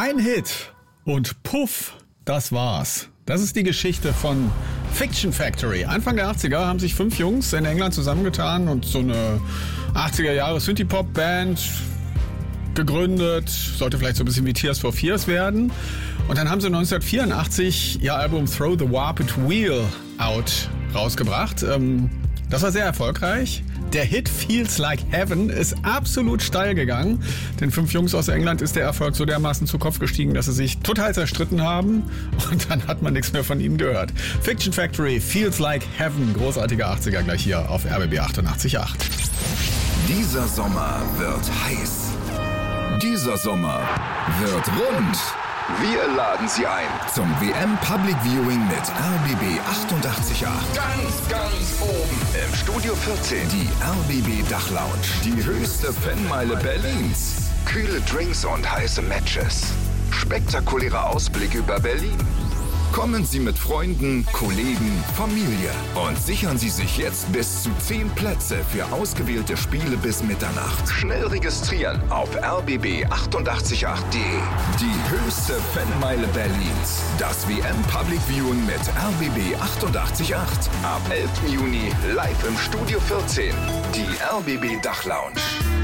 Ein Hit und puff, das war's. Das ist die Geschichte von Fiction Factory. Anfang der 80er haben sich 5 Jungs in England zusammengetan und so eine 80er Jahre Synthie-Pop-Band gegründet. Sollte vielleicht so ein bisschen wie Tears for Fears werden. Und dann haben sie 1984 ihr Album Throw the Warped Wheel Out rausgebracht. Das war sehr erfolgreich. Der Hit Feels Like Heaven ist absolut steil gegangen. Den 5 Jungs aus England ist der Erfolg so dermaßen zu Kopf gestiegen, dass sie sich total zerstritten haben. Und dann hat man nichts mehr von ihnen gehört. Fiction Factory, Feels Like Heaven. Großartiger 80er gleich hier auf RBB 88.8. Dieser Sommer wird heiß. Dieser Sommer wird rund. Wir laden Sie ein zum WM Public Viewing mit RBB 88.8. Ganz oben im Studio 14 die RBB Dachlounge. Die höchste Fanmeile Berlins. Kühle Drinks und heiße Matches. Spektakulärer Ausblick über Berlin. Kommen Sie mit Freunden, Kollegen, Familie und sichern Sie sich jetzt bis zu 10 Plätze für ausgewählte Spiele bis Mitternacht. Schnell registrieren auf rbb888.de. Die höchste Fanmeile Berlins. Das WM Public Viewing mit RBB 88.8. Ab 11. Juni live im Studio 14. Die RBB Dachlounge.